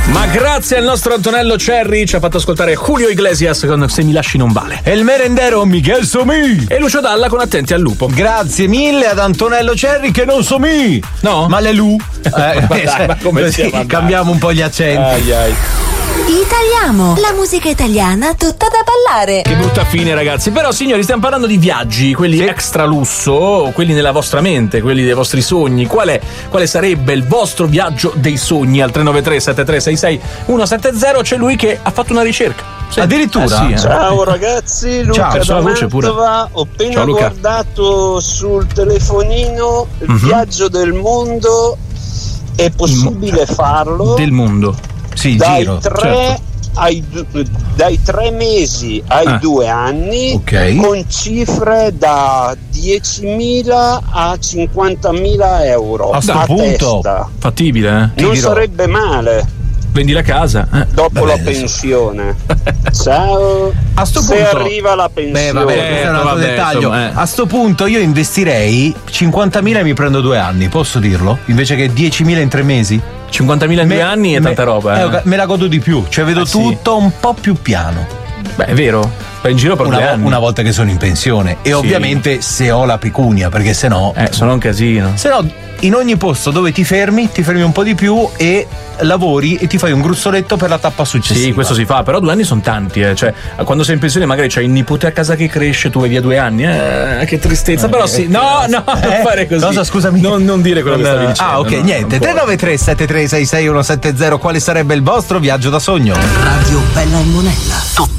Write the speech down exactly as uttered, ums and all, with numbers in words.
Ma grazie al nostro Antonello Cerri, ci ha fatto ascoltare Julio Iglesias con Se mi lasci non vale. E il merendero Miguel Somì. E Lucio Dalla con Attenti al lupo. Grazie mille ad Antonello Cerri che non Somì. No? Ma le Lu. Eh, ma, dai, ma come così cambiamo un po' gli accenti. Ai, ai. Italiamo, la musica italiana tutta da ballare. Che brutta fine, ragazzi. Però, signori, stiamo parlando di viaggi, quelli sì. extra lusso, quelli nella vostra mente, quelli dei vostri sogni. Qual è, quale sarebbe il vostro viaggio dei sogni? Al tre nove tre sette tre sei sei uno sette zero c'è lui che ha fatto una ricerca. Sì. Addirittura? Eh sì, eh. Ciao ragazzi, Luca Ciao, da ciao, Luce, pure. Mantova. Ho appena Ciao, Luca. guardato sul telefonino il Mhm. viaggio del mondo. È possibile Mo- farlo Del mondo. Sì, dai giro. tre certo. ai du- dai tre mesi ai Ah. due anni, Ok. con cifre da diecimila a cinquantamila euro A sto a punto. testa. Fattibile, eh? Non dirò. sarebbe male Vendi la casa. Eh. dopo Vabbè, la adesso. pensione. Ciao. A sto Se punto- arriva la pensione. Beh, vabbè, questo è un altro vabbè, dettaglio. insomma, eh. A sto punto io investirei cinquantamila e mi prendo due anni, posso dirlo? Invece che diecimila in tre mesi? cinquantamila in due Me- anni è me- tanta roba. Eh. eh, me la godo di più, cioè vedo Eh, sì. tutto un po' più piano. Beh, è vero. Vai in giro per Una, due vo- anni. una volta che sono in pensione. E Sì. ovviamente se ho la pecunia, perché se no. Eh, sono un casino. Se no, in ogni posto dove ti fermi, ti fermi un po' di più e lavori e ti fai un gruzzoletto per la tappa successiva. Sì, questo si fa, però due anni sono tanti, eh. Cioè, quando sei in pensione magari c'hai il nipote a casa che cresce, tu vai via due anni, eh, che tristezza, però sì, no, no, non Eh? fare così. Cosa, scusami? Non, non dire quello che Non- stavi dicendo. Ah, ok, no, niente. non puoi. tre nove tre sette tre sei sei uno sette zero, quale sarebbe il vostro viaggio da sogno? Radio Bella e Monella.